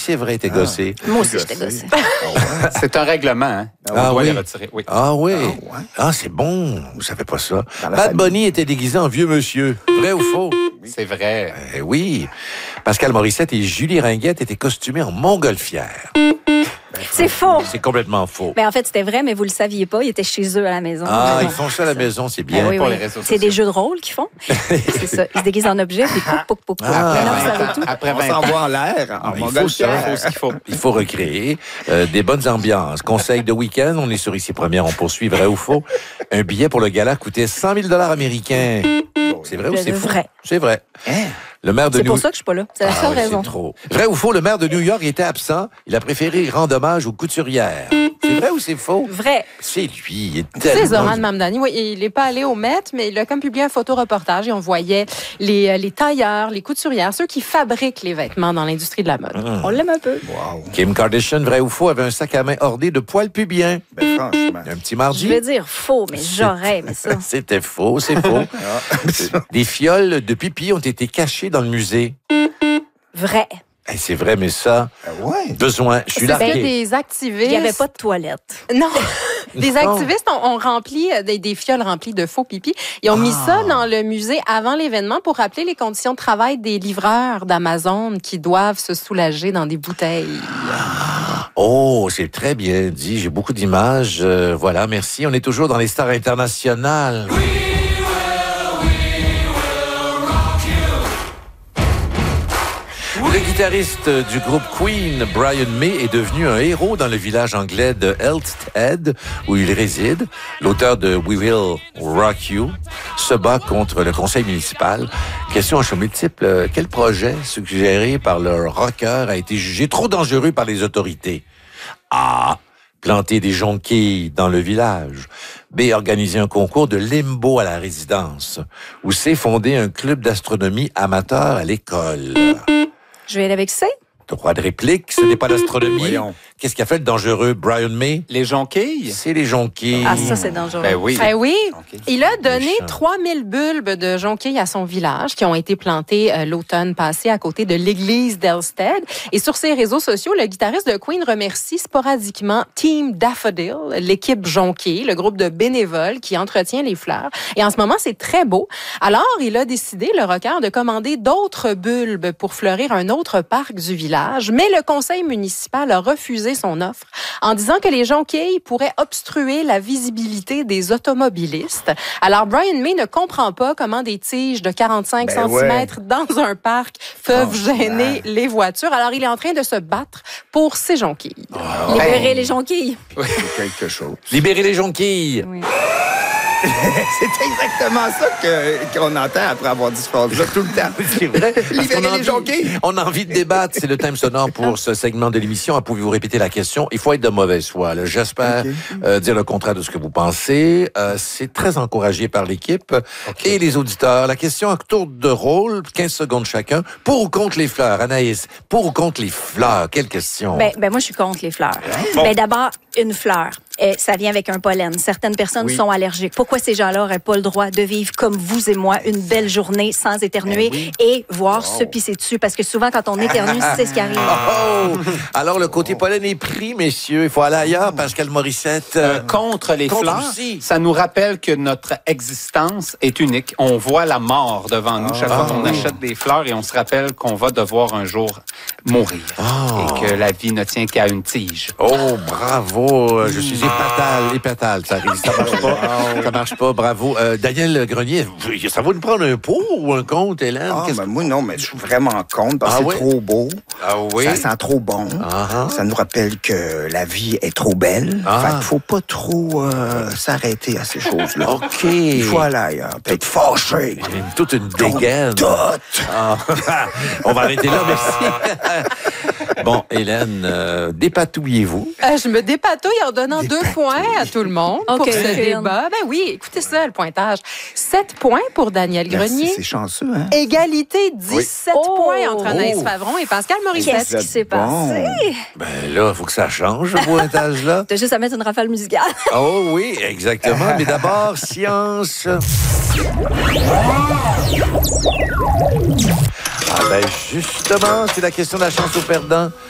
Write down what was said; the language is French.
c'est vrai, t'es gossé. Moi aussi, j'étais gossé. C'est un règlement, hein? On doit les retirer. Oui. Ah oui. Ah, c'est bon. Vous savez pas ça. Dans la Bad famille. Bunny était déguisé en vieux monsieur. Vrai ou faux? C'est vrai. Oui. Pascal Morissette et Julie Ringuette étaient costumés en montgolfière. C'est faux. C'est complètement faux. Ben, en fait, c'était vrai, mais vous le saviez pas. Ils étaient chez eux à la maison. Ah, Mais ils font ça à la maison, c'est bien. Ben oui, pour oui. les réseaux C'est sociaux. des jeux de rôle qu'ils font. C'est ça. Ils se déguisent en objet, puis pouc, pouc, pouc. Ah. Maintenant, vous savez tout. Après On 20 s'en ans, va en l'air, en Il faut montgolfière. ça. il faut ce qu'il faut. Il faut recréer des bonnes ambiances. Conseil de week-end, on est sur Ici Première, on poursuit, vrai ou faux. Un billet pour le gala coûtait 100 000 $ américains. C'est vrai ou c'est faux? Vrai. C'est vrai. Le maire de C'est New... pour ça que je suis pas là. C'est la seule oui, raison. c'est trop. Vrai ou faux, le maire de New York était absent. Il a préféré rendre hommage aux couturières. C'est vrai ou c'est faux? Vrai. C'est lui. Il est C'est tellement... Zoran Mamdani. Oui, il n'est pas allé au Met, mais il a comme publié un photoreportage et on voyait les tailleurs, les couturières, ceux qui fabriquent les vêtements dans l'industrie de la mode. On l'aime un peu. Wow. Kim Kardashian, vrai ou faux, avait un sac à main orné de poils pubiens. Ben, franchement. Un petit Je mardi. vais dire faux, mais j'aurais aimé ça. C'était faux, c'est faux. Des fioles de pipi ont été cachées dans le musée. Vrai. Eh, c'est vrai, mais ça, Ouais. besoin. Je suis Est-ce que largué. des activistes... Il n'y avait pas de toilette. Non. Des Non. activistes ont rempli des fioles remplies de faux pipi. Ils ont mis ça dans le musée avant l'événement pour rappeler les conditions de travail des livreurs d'Amazon qui doivent se soulager dans des bouteilles. Oh, c'est très bien dit. J'ai beaucoup d'images. Voilà, merci. On est toujours dans les stars internationales. Le guitariste du groupe Queen, Brian May, est devenu un héros dans le village anglais de Elstead, où il réside. L'auteur de We Will Rock You se bat contre le conseil municipal. Question en choix multiple. Quel projet suggéré par le rocker a été jugé trop dangereux par les autorités? A. Planter des jonquilles dans le village. B. Organiser un concours de limbo à la résidence. Ou C. Fonder un club d'astronomie amateur à l'école. Je vais aller avec C. Droit de réplique, ce n'est pas l'astronomie. Voyons. Qu'est-ce qui a fait le dangereux Brian May? Les jonquilles? C'est les jonquilles. Ah, ça, c'est dangereux. Ben oui. Eh oui, jonquilles. il a donné Méchant. 3000 bulbes de jonquilles à son village qui ont été plantées l'automne passé à côté de l'église d'Elstead. Et sur ses réseaux sociaux, le guitariste de Queen remercie sporadiquement Team Daffodil, l'équipe jonquille, le groupe de bénévoles qui entretient les fleurs. Et en ce moment, c'est très beau. Alors, il a décidé, le rocker, de commander d'autres bulbes pour fleurir un autre parc du village. Mais le conseil municipal a refusé son offre en disant que les jonquilles pourraient obstruer la visibilité des automobilistes. Alors, Brian May ne comprend pas comment des tiges de 45 Ben cm ouais. dans un parc peuvent Franchement. gêner les voitures. Alors, il est en train de se battre pour ses jonquilles. Libérer les jonquilles. C'est quelque chose. Libérer les jonquilles. Oui. C'est exactement ça qu'on entend après avoir dit ça tout le temps. C'est vrai. Parce qu'on a Libérer les envie- jonquilles. On a envie de débattre. C'est le thème sonore pour ce segment de l'émission. Pouvez-vous répéter la question? Il faut être de mauvaise foi. là. J'espère dire le contraire de ce que vous pensez. C'est très encouragé par l'équipe et les auditeurs. La question à tour de rôle, 15 secondes chacun. Pour ou contre les fleurs? Anaïs, pour ou contre les fleurs? Quelle question? Ben, moi, je suis contre les fleurs. Ben, d'abord, une fleur. Ça vient avec un pollen. Certaines personnes sont allergiques. Pourquoi ces gens-là n'auraient pas le droit de vivre comme vous et moi une belle journée sans éternuer et voir se pisser dessus? Parce que souvent, quand on éternue, c'est ce qui arrive. Oh! Alors, le côté pollen est pris, messieurs. Il faut aller ailleurs, Pascal Morissette. Contre les contre fleurs, aussi. ça nous rappelle que notre existence est unique. On voit la mort devant nous chaque fois qu'on achète des fleurs et on se rappelle qu'on va devoir un jour mourir et que la vie ne tient qu'à une tige. Oh, bravo. Je suis épatal. Ça arrive. Ça marche pas. Ça marche pas. Bravo. Daniel Grenier, ça va nous prendre un pour ou un contre, Hélène? Ah, Qu'est-ce ben moi, non, mais je suis vraiment contre parce que Ah c'est oui? trop beau. Ah oui? Ça sent trop bon. Ah-ha. Ça nous rappelle que la vie est trop belle. Ah. Fait qu'il faut pas trop s'arrêter à ces choses-là. OK. Il faut aller ailleurs. Peut être fâché. Toute une dégaine. Tout. Ah. On va arrêter là, merci. Bon, Hélène, dépatouillez-vous. Je me dépatouille en donnant 2 points à tout le monde OK, pour ce Hélène. débat. Ben oui, écoutez ça, le pointage. 7 points pour Daniel Merci, Grenier. c'est chanceux, hein? Égalité, 17 Oui. points entre Anaïs Oh. Favron et Pascal Morissette. Qu'est-ce qui s'est passé? Ben là, il faut que ça change, ce pointage-là. T'as juste à mettre une rafale musicale. Oh oui, exactement. Mais d'abord, science. Ah ben justement, c'est la question de la chance au perdant.